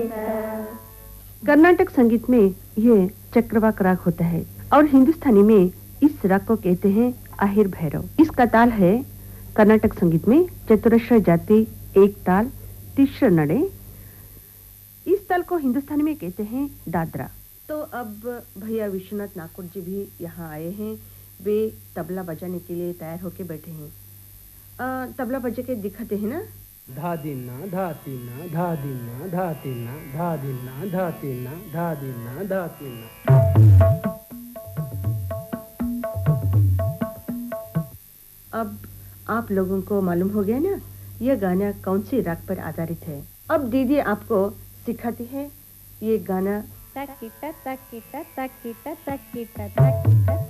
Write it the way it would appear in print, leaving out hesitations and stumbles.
कर्नाटक संगीत में यह चक्रवाक राग होता है और हिंदुस्तानी में इस राग को कहते हैं आहिर भैरव। इसका ताल है कर्नाटक संगीत में चतुरस्र जाति, एक ताल, तीसरे नड़े। इस ताल को हिंदुस्तानी में कहते हैं दादरा। तो अब भैया विश्वनाथ नाकोड़ जी भी यहाँ आए हैं। वे तबला बजाने के लिए तैयार होके बैठे हैं। तबला बजा के दिखाते हैं ना। धा दिन्ना धा तीना धा दिन्ना धा तीना धा दिन्ना धा तीना धा दिन्ना धा तीना। अब आप लोगों को मालूम हो गया ना यह गाना कौन सी राग पर आधारित है। अब दीदी आपको सिखाती है ये गाना। तकिटा तकिटा तकिटा तकिटा तकिटा